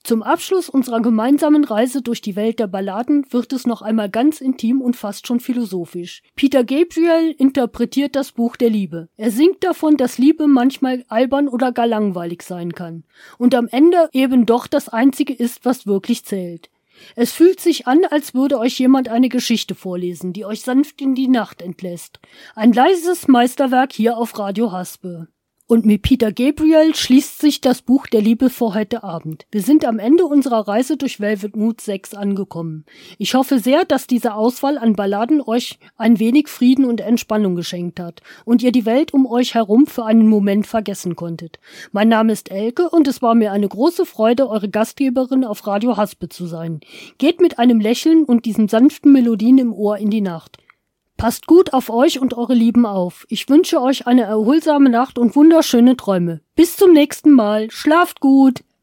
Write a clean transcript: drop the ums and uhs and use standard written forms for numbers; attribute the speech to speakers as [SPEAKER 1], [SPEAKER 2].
[SPEAKER 1] Zum Abschluss unserer gemeinsamen Reise durch die Welt der Balladen wird es noch einmal ganz intim und fast schon philosophisch. Peter Gabriel interpretiert das Buch der Liebe. Er singt davon, dass Liebe manchmal albern oder gar langweilig sein kann und am Ende eben doch das Einzige ist, was wirklich zählt. Es fühlt sich an, als würde euch jemand eine Geschichte vorlesen, die euch sanft in die Nacht entlässt. Ein leises Meisterwerk hier auf Radio Haspe. Und mit Peter Gabriel schließt sich das Buch der Liebe für heute Abend. Wir sind am Ende unserer Reise durch Velvet Mood 6 angekommen. Ich hoffe sehr, dass diese Auswahl an Balladen euch ein wenig Frieden und Entspannung geschenkt hat und ihr die Welt um euch herum für einen Moment vergessen konntet. Mein Name ist Elke und es war mir eine große Freude, eure Gastgeberin auf Radio Haspe zu sein. Geht mit einem Lächeln und diesen sanften Melodien im Ohr in die Nacht. Passt gut auf euch und eure Lieben auf. Ich wünsche euch eine erholsame Nacht und wunderschöne Träume. Bis zum nächsten Mal. Schlaft gut!